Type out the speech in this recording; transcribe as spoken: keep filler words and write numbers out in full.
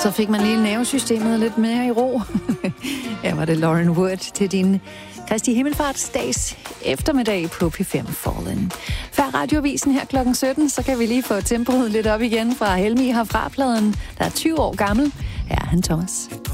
Så fik man lige nervesystemet lidt mere i ro. Her var det Lauren Wood til din Kristi Himmelfartsdags eftermiddag på P fem Fallen. Før Radioavisen her klokken sytten, så kan vi lige få tempoet lidt op igen fra Helmi herfra pladen, der er tyve år gammel. Her er han, Thomas.